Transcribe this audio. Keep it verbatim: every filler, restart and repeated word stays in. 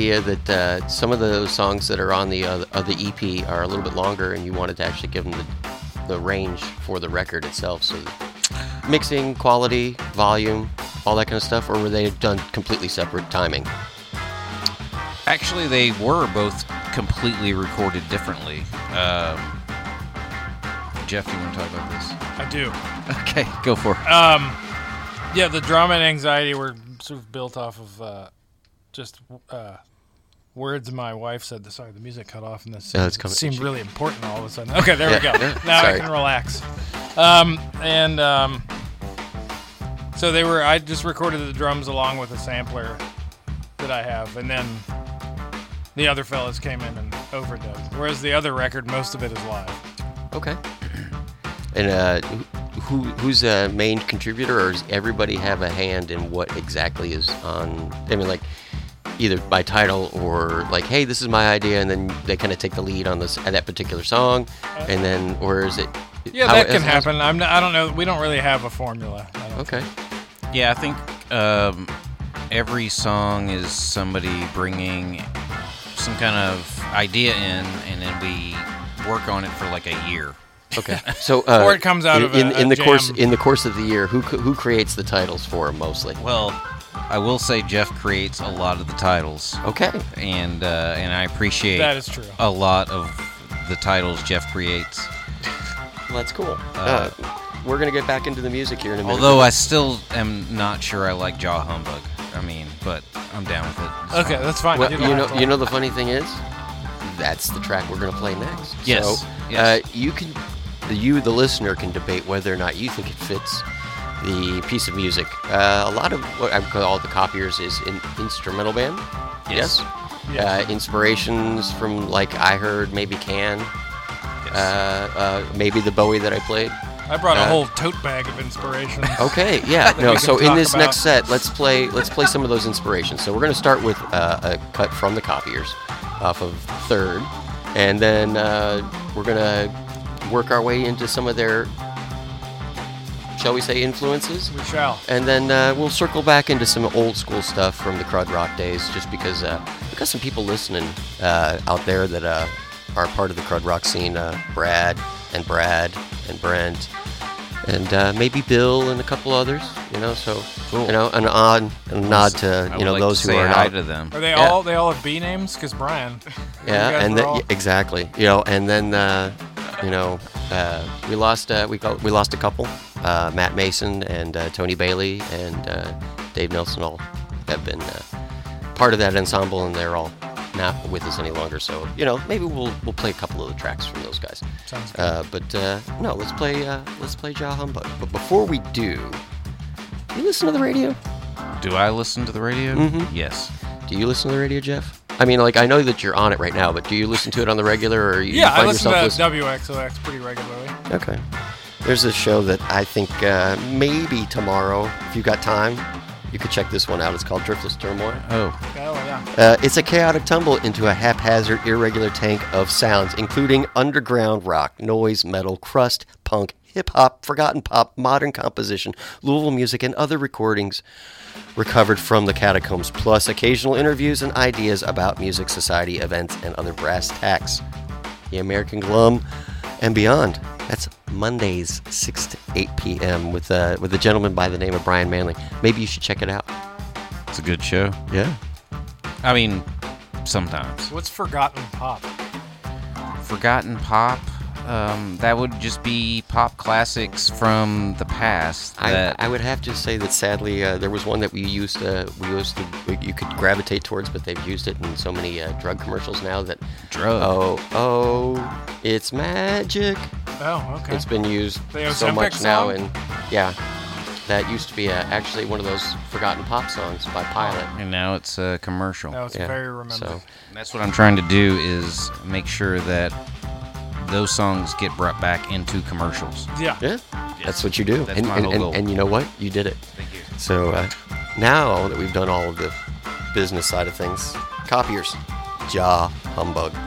idea that uh, some of those songs that are on the uh, of the E P are a little bit longer, and you wanted to actually give them the, the range for the record itself? So mixing, quality, volume, all that kind of stuff, or were they done completely separate timing? Actually, they were both completely recorded differently. Um, Jeff, do you want to talk about this? I do. Okay, go for it. Um, yeah, the Drama and Anxiety were sort of built off of uh, just uh, words my wife said. Sorry, the music cut off, and this Yeah, seemed, it's coming. seemed really important all of a sudden. Okay, there we go. Yeah, Now sorry. I can relax. Um, and um, so they were. I just recorded the drums along with a sampler that I have, and then the other fellas came in and overdubbed. Whereas the other record, most of it is live. Okay. And uh, who who's a main contributor, or does everybody have a hand in what exactly is on? I mean, like either by title or like, hey, this is my idea, and then they kind of take the lead on this that particular song, and then or is it? Yeah, how that it- can how's- happen. I'm. Not, I don't know. We don't really have a formula. I don't Okay. Yeah, I think um, every song is somebody bringing some kind of idea in, and then we work on it for like a year. Okay. So uh, Or it comes out in, of a- in, in a the course jam. in the course of the year. Who co- who creates the titles for 'em mostly? Well, I will say Jeff creates a lot of the titles, Okay. and uh, and I appreciate That is true. a lot of the titles Jeff creates. Well, that's cool. Uh, we're gonna get back into the music here in a minute. Although I still am not sure I like Jaw Humbug. I mean, but I'm down with it. It's Okay, fine. that's fine. Well, You you don't know, have to- you know the funny thing is, that's the track we're going to play next. Yes, So, yes. Uh, you can, the, you, the listener, can debate whether or not you think it fits the piece of music. Uh, a lot of what I call the copiers is in instrumental band. Yes. Uh, inspirations from like I heard maybe Can, Yes. uh, uh, maybe the Bowie that I played. I brought a uh, whole tote bag of inspiration. Okay, yeah, That no. we So can in talk this about. next set, let's play let's play some of those inspirations. So we're going to start with uh, a cut from the copiers off of Third, and then uh, we're going to work our way into some of their, shall we say, influences, We shall. and then uh, we'll circle back into some old school stuff from the Crud Rock days, just because uh, we've got some people listening uh, out there that uh, are part of the Crud Rock scene. Uh, Brad and Brad and Brent. And uh, maybe Bill and a couple others, you know. So, Cool. you know, an odd a nod to I you would know like those to who say are hi not. to them. Are they Yeah. all? They all have B names? Because Brian. Yeah, You guys and were the, all- yeah, exactly. You know, and then uh, you know uh, we lost uh, we got, we lost a couple. Uh, Matt Mason and uh, Tony Bailey and uh, Dave Nelson all have been uh, part of that ensemble, and they're all not with us any longer. So you know, maybe we'll we'll play a couple of the tracks from those guys. Sounds good. Uh, but uh, no, let's play uh, let's play Jah Humbug. But before we do, you listen to the radio? Do I listen to the radio? Mhm. Yes. Do you listen to the radio, Jeff? I mean, like I know that you're on it right now, but do you listen to it on the regular, or you yeah, find I listen yourself to listening? W X O X pretty regularly. Okay. There's a show that I think uh, maybe tomorrow, if you got time, you could check this one out. It's called Driftless Turmoil. Oh, Oh yeah. Uh, it's a chaotic tumble into a haphazard, irregular tank of sounds, including underground rock, noise, metal, crust, punk, hip-hop, forgotten pop, modern composition, Louisville music, and other recordings recovered from the catacombs, plus occasional interviews and ideas about music, society, events, and other brass tacks. The American Glum and beyond. That's Mondays, six to eight p.m. with uh, with a gentleman by the name of Brian Manley. Maybe you should check it out. it's a good show. Yeah. I mean, sometimes. What's forgotten pop? Forgotten pop. Um, that would just be pop classics from the past. I, that I would have to say that sadly uh, there was one that we used to we used to you could gravitate towards, but they've used it in so many uh, drug commercials now that drug. oh oh it's magic. Oh, okay. It's been used The so Ozempic much now, song? and yeah, that used to be uh, actually one of those forgotten pop songs by Pilot. And now it's a commercial. no, it's Yeah, very remembered. So That's what I'm trying to do is make sure that those songs get brought back into commercials. yeah. yeah, that's what you do, That's and, my and, whole and, goal. and you know what, you did it. Thank you. So uh, now that we've done all of the business side of things, copiers, Jah Humbug.